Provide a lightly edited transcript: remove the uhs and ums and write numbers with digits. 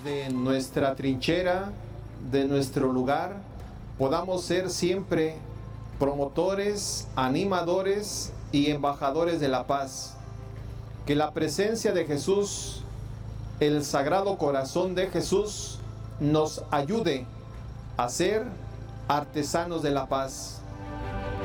desde nuestra trinchera, de nuestro lugar, podamos ser siempre promotores, animadores y embajadores de la paz. Que la presencia de Jesús, el Sagrado Corazón de Jesús, nos ayude a ser artesanos de la paz.